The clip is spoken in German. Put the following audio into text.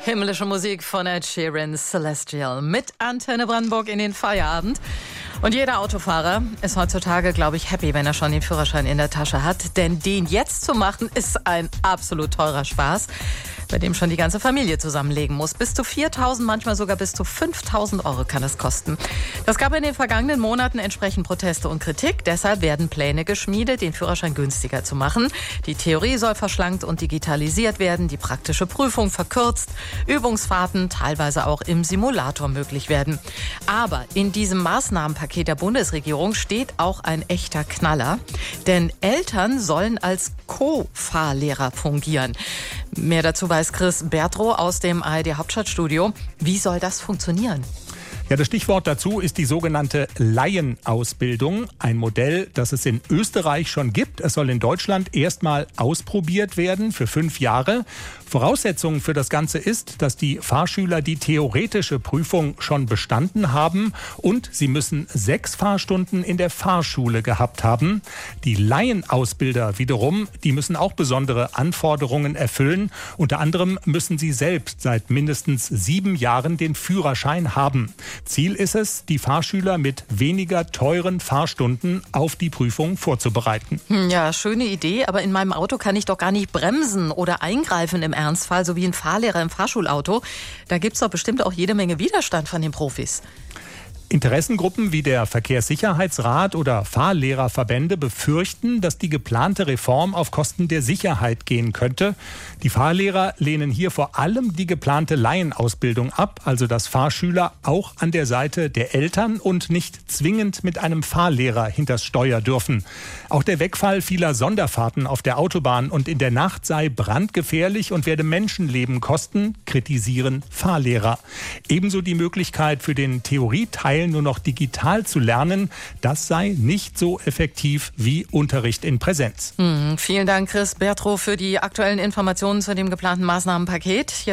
Himmlische Musik von Ed Sheeran, Celestial, mit Antenne Brandenburg in den Feierabend. Und jeder Autofahrer ist heutzutage, glaube ich, happy, wenn er schon den Führerschein in der Tasche hat. Denn den jetzt zu machen, ist ein absolut teurer Spaß, bei dem schon die ganze Familie zusammenlegen muss. Bis zu 4.000, manchmal sogar bis zu 5.000 Euro kann es kosten. Das gab in den vergangenen Monaten entsprechend Proteste und Kritik. Deshalb werden Pläne geschmiedet, den Führerschein günstiger zu machen. Die Theorie soll verschlankt und digitalisiert werden, die praktische Prüfung verkürzt, Übungsfahrten teilweise auch im Simulator möglich werden. Aber in diesem Maßnahmenpaket der Bundesregierung steht auch ein echter Knaller. Denn Eltern sollen als Co-Fahrlehrer fungieren. Mehr dazu weiß Chris Bertrow aus dem ARD Hauptstadtstudio. Wie soll das funktionieren? Ja, das Stichwort dazu ist die sogenannte Laienausbildung. Ein Modell, das es in Österreich schon gibt. Es soll in Deutschland erstmal ausprobiert werden für 5 Jahre. Voraussetzung für das Ganze ist, dass die Fahrschüler die theoretische Prüfung schon bestanden haben und sie müssen 6 Fahrstunden in der Fahrschule gehabt haben. Die Laienausbilder wiederum, die müssen auch besondere Anforderungen erfüllen. Unter anderem müssen sie selbst seit mindestens 7 Jahren den Führerschein haben. Ziel ist es, die Fahrschüler mit weniger teuren Fahrstunden auf die Prüfung vorzubereiten. Ja, schöne Idee, aber in meinem Auto kann ich doch gar nicht bremsen oder eingreifen im Ernstfall, so wie ein Fahrlehrer im Fahrschulauto. Da gibt's doch bestimmt auch jede Menge Widerstand von den Profis. Interessengruppen wie der Verkehrssicherheitsrat oder Fahrlehrerverbände befürchten, dass die geplante Reform auf Kosten der Sicherheit gehen könnte. Die Fahrlehrer lehnen hier vor allem die geplante Laienausbildung ab, also dass Fahrschüler auch an der Seite der Eltern und nicht zwingend mit einem Fahrlehrer hinters Steuer dürfen. Auch der Wegfall vieler Sonderfahrten auf der Autobahn und in der Nacht sei brandgefährlich und werde Menschenleben kosten, kritisieren Fahrlehrer. Ebenso die Möglichkeit für den Theorieteil nur noch digital zu lernen, das sei nicht so effektiv wie Unterricht in Präsenz. Vielen Dank, Chris Bertrow, für die aktuellen Informationen zu dem geplanten Maßnahmenpaket.